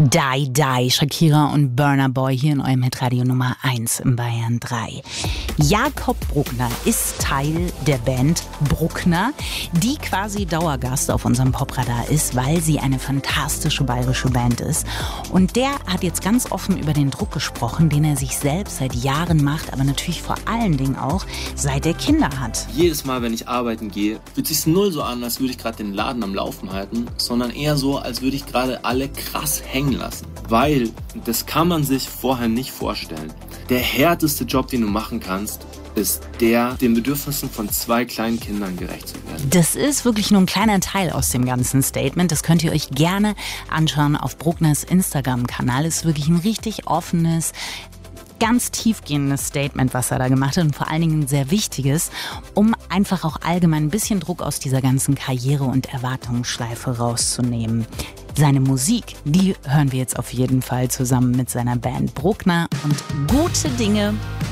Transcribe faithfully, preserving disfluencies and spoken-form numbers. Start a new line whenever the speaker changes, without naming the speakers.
Die, Die, Shakira und Burna Boy hier in eurem Hitradio Nummer eins in Bayern drei. Jakob Bruckner ist Teil der Band Bruckner, die quasi Dauergast auf unserem Popradar ist, weil sie eine fantastische bayerische Band ist. Und der hat jetzt ganz offen über den Druck gesprochen, den er sich selbst seit Jahren macht, aber natürlich vor allen Dingen auch, seit er Kinder hat.
Jedes Mal, wenn ich arbeiten gehe, fühlt es sich null so an, als würde ich gerade den Laden am Laufen halten, sondern eher so, als würde ich gerade alle krass hängen lassen. Weil, das kann man sich vorher nicht vorstellen, der härteste Job, den du machen kannst, ist der, den Bedürfnissen von zwei kleinen Kindern gerecht zu werden.
Das ist wirklich nur ein kleiner Teil aus dem ganzen Statement. Das könnt ihr euch gerne anschauen auf Bruckners Instagram-Kanal. Es ist wirklich ein richtig offenes, ganz tiefgehendes Statement, was er da gemacht hat und vor allen Dingen ein sehr wichtiges, um einfach auch allgemein ein bisschen Druck aus dieser ganzen Karriere- und Erwartungsschleife rauszunehmen. Seine Musik, die hören wir jetzt auf jeden Fall zusammen mit seiner Band Bruckner und gute Dinge